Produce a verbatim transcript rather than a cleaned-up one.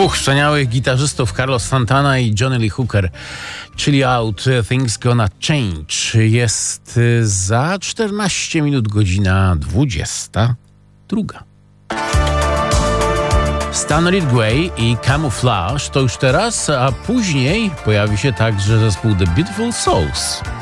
Dwóch wspaniałych gitarzystów, Carlos Santana i Johnny Lee Hooker. Chill Out, Things Gonna Change. Jest za czternaście minut godzina dwudziesta druga. Stan Ridgway i Camouflage to już teraz, a później pojawi się także zespół The Beautiful Souls.